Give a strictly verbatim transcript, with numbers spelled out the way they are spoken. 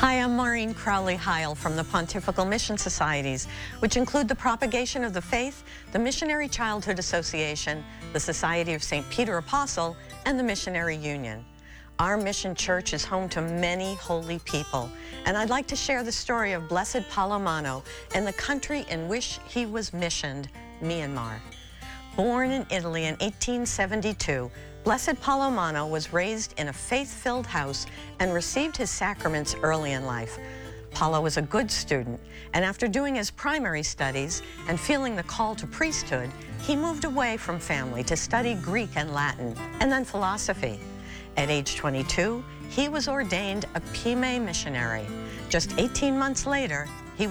Hi, I'm Maureen Crowley-Heil from the Pontifical Mission Societies, which include the Propagation of the Faith, the Missionary Childhood Association, the Society of Saint Peter Apostle, and the Missionary Union. Our mission church is home to many holy people, and I'd like to share the story of Blessed Palomano and the country in which he was missioned, Myanmar. Born in Italy in eighteen seventy-two, Blessed Palomano was raised in a faith-filled house and received his sacraments early in life. Paulo was a good student, and after doing his primary studies and feeling the call to priesthood, he moved away from family to study Greek and Latin, and then philosophy. At age twenty-two, he was ordained a Pime missionary. Just eighteen months later,